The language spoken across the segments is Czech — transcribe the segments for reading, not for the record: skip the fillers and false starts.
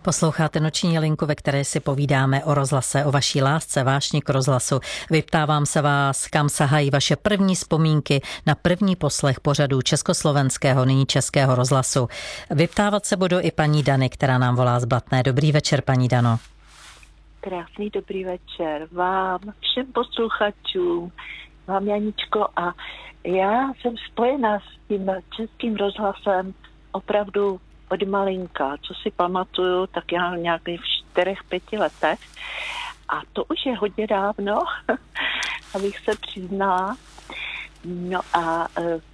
Posloucháte Noční linku, ve které si povídáme o rozhlase, o vaší lásce, vášni k rozhlasu. Vyptávám se vás, kam sahají vaše první vzpomínky na první poslech pořadů československého, nyní českého rozhlasu. Vyptávat se budu i paní Dany, která nám volá z Blatné. Dobrý večer, paní Dano. Krásný dobrý večer vám, všem posluchačům, vám Janičko, a já jsem spojená s tím českým rozhlasem opravdu od malinka, co si pamatuju, tak já nějakých 4-5 letech, a to už je hodně dávno, abych se přiznala. No a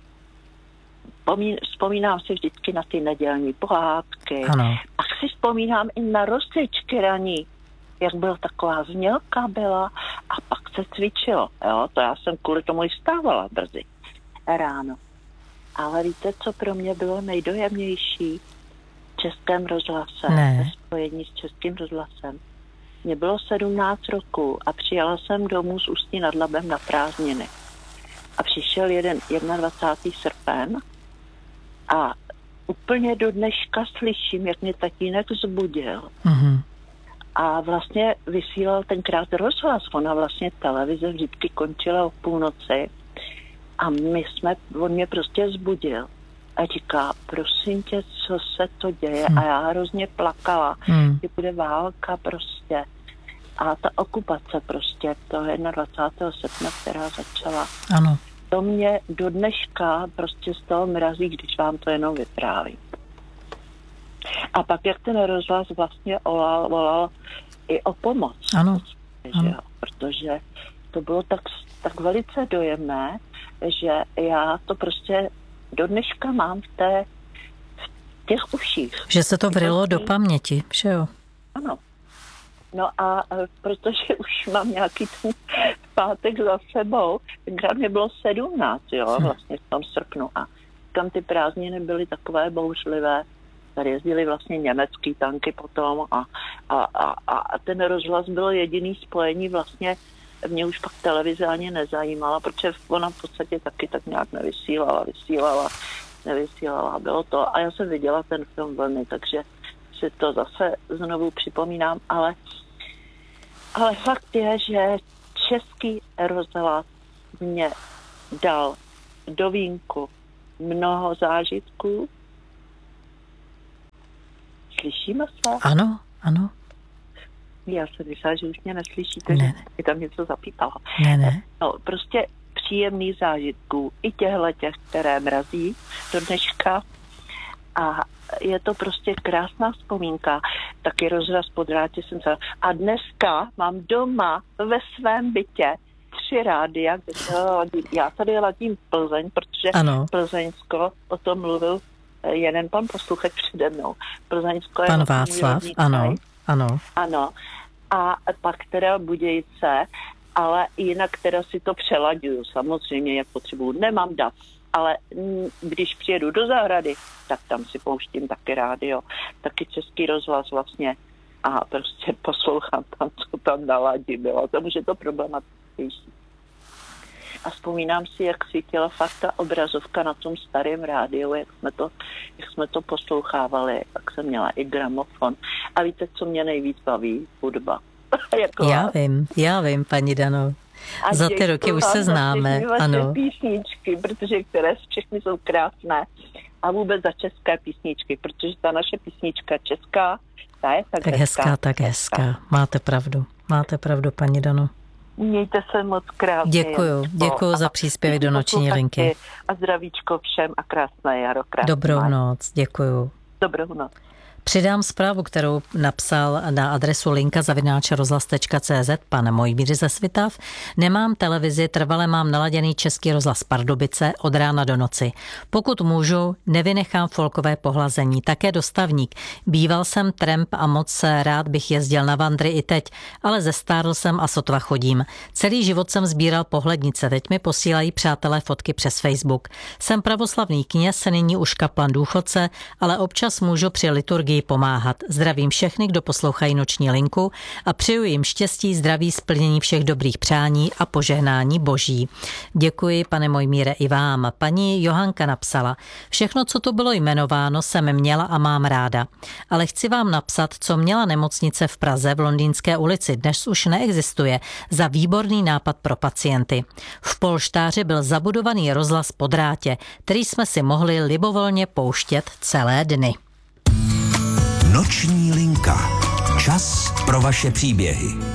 vzpomínám si vždycky na ty nedělní pohádky. Ano. A si vzpomínám i na rozcvičky raní, jak byla taková znělka byla, a pak se cvičilo. Jo? To já jsem kvůli tomu i vstávala brzy ráno. Ale víte, co pro mě bylo nejdojemnější v českém rozhlase, ve spojení s českým rozhlasem? Mně bylo 17 roků a přijela jsem domů z Ústí nad Labem na prázdniny. A přišel 21. srpen a úplně do dneška slyším, jak mě tatínek zbudil. Mm-hmm. A vlastně vysílal tenkrát rozhlas. Ona vlastně televize vždycky končila o půlnoci a on mě prostě zbudil. A říká, prosím tě, co se to děje? A já hrozně plakala, že bude válka prostě. A ta okupace prostě, to 21. srpna, která začala. Ano. To mě do dneška prostě z toho mrazí, když vám to jenom vyprávím. A pak, jak ten rozhlas vlastně volal i o pomoc. Ano. Že jo? Protože to bylo tak velice dojemné, že já to prostě do dneška mám v těch uších. Že se to vrylo do paměti, že jo? Ano. No a protože už mám nějaký ten pátek za sebou, tenkrát mě bylo 17, jo, vlastně v tom srpnu, a tam ty prázdniny byly takové bouřlivé. Tady jezdili vlastně německý tanky potom a ten rozhlas byl jediný spojení, vlastně mě už pak televize ani nezajímala, protože ona v podstatě taky tak nějak nevysílala, bylo to, a já jsem viděla ten film Vlny, takže si to zase znovu připomínám, ale fakt je, že český rozhlas mě dal do vínku mnoho zážitků. Slyšíme se? Ano, ano. Já jsem myslela, že už mě neslyšíte, že mi tam něco zapípalo. Ne. No, prostě příjemný zážitků, i těch, které mrazí do dneška. A je to prostě krásná vzpomínka. Taky rozhlas po drátě jsem se... A dneska mám doma ve svém bytě 3 rádia, kde já tady ladím Plzeň, protože Plzeňsko o tom mluvil jeden pan posluchač přede mnou. Plzeňsko je pan Václav, ano. A pak teda Budějice, ale jinak teda si to přelaďuju. Samozřejmě, jak potřebuju. Nemám dat, ale když přijedu do zahrady, tak tam si pouštím taky rádio, taky český rozhlas vlastně, a prostě poslouchám tam, co tam naladí bylo. To může to problematičnější. A vzpomínám si, jak svítila fakt ta obrazovka na tom starém rádiu, jak jsme to poslouchávali, jak jsem měla i gramofon. A víte, co mě nejvíc baví? Hudba. Já vím, paní Dano. A za ty roky už se známe. Ano. Písničky, protože které všechny jsou krásné. A vůbec za české písničky, protože ta naše písnička česká, ta je tak hezká. Tak hezká. Máte pravdu, paní Dano. Mějte se moc krásně. Děkuju za příspěvek do Noční linky. A zdravíčko všem a krásné jaro. Dobrou noc, děkuju. Dobrou noc. Přidám zprávu, kterou napsal na adresu linka@rozhlas.cz pan Mojmír ze Svitav. Nemám televizi, trvale mám naladěný český rozhlas Pardubice od rána do noci. Pokud můžu, nevynechám folkové pohlazení. Také dostavník. Býval jsem tramp a moc rád bych jezdil na vandry i teď, ale zestárl jsem a sotva chodím. Celý život jsem sbíral pohlednice, teď mi posílají přátelé fotky přes Facebook. Jsem pravoslavný kněz, nyní už kaplan důchodce, ale občas můžu při liturgii chtějí pomáhat. Zdravím všechny, kdo poslouchají Noční linku a přeju jim štěstí, zdraví, splnění všech dobrých přání a požehnání Boží. Děkuji, pane Mojmíre, i vám. Paní Johanka napsala: všechno, co tu bylo jmenováno, jsem měla a mám ráda. Ale chci vám napsat, co měla nemocnice v Praze v Londýnské ulici, dnes už neexistuje, za výborný nápad pro pacienty. V polštáři byl zabudovaný rozhlas po drátě, který jsme si mohli libovolně pouštět celé dny. Noční linka. Čas pro vaše příběhy.